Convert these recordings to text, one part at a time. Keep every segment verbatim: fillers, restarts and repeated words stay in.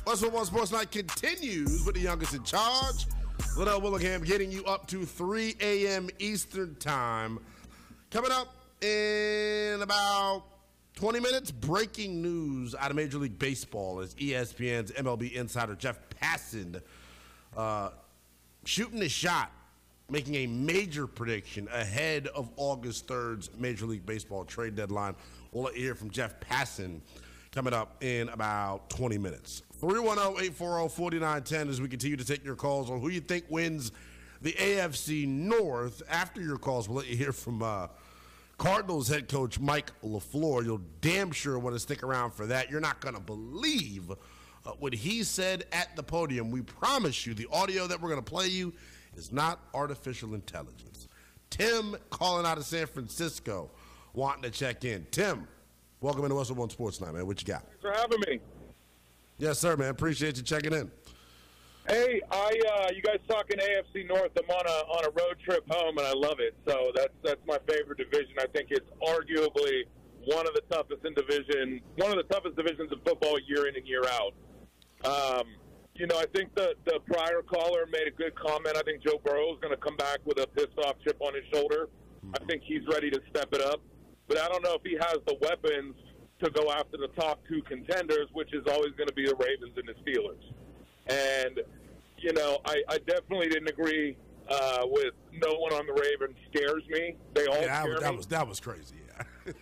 Westwood One Sports Night continues with the youngest in charge, Liddell Willingham, getting you up to three a.m. Eastern Time. Coming up in about twenty minutes, breaking news out of Major League Baseball as E S P N's M L B insider Jeff Passan uh, shooting a shot, making a major prediction ahead of August third's Major League Baseball trade deadline. We'll let you hear from Jeff Passan coming up in about twenty minutes. three one zero, eight four zero, four nine one zero as we continue to take your calls on who you think wins the A F C North. After your calls, we'll let you hear from uh, Cardinals head coach Mike LaFleur. You'll damn sure want to stick around for that. You're not going to believe uh, what he said at the podium. We promise you the audio that we're going to play you is not artificial intelligence. Tim calling out of San Francisco wanting to check in. Tim, welcome into Westwood One Sports Night, man. What you got? Thanks for having me. Yes, sir, man. Appreciate you checking in. Hey, I uh, you guys talking A F C North? I'm on a on a road trip home, and I love it. So that's that's my favorite division. I think it's arguably one of the toughest in division, one of the toughest divisions in football year in and year out. Um, you know, I think the the prior caller made a good comment. I think Joe Burrow is going to come back with a pissed off chip on his shoulder. Mm-hmm. I think he's ready to step it up, but I don't know if he has the weapons to go after the top two contenders, which is always going to be the Ravens and the Steelers. And, you know, I, I definitely didn't agree uh, with no one on the Ravens scares me. They all yeah, scare that me. was that was crazy, yeah.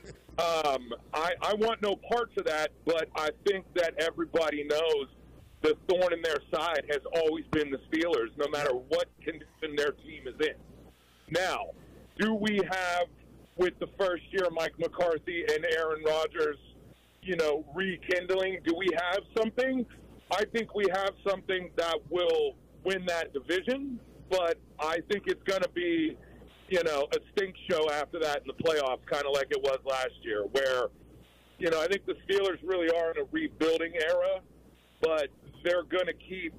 um, I, I want no parts of that, but I think that everybody knows the thorn in their side has always been the Steelers, no matter what condition their team is in. Now, do we have, with the first year Mike McCarthy and Aaron Rodgers, you know, rekindling, do we have something? I think we have something that will win that division, but I think it's going to be, you know, a stink show after that in the playoffs, kind of like it was last year, where, you know, I think the Steelers really are in a rebuilding era, but they're going to keep